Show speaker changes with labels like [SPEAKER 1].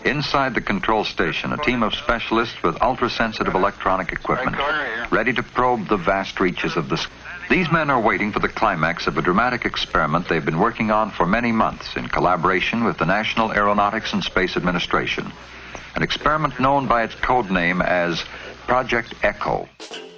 [SPEAKER 1] Inside the control station, a team of specialists with ultra-sensitive electronic equipment, ready to probe the vast reaches of the sky. These men are waiting for the climax of a dramatic experiment they've been working on for many months in collaboration with the National Aeronautics and Space Administration, an experiment known by its code name as Project Echo.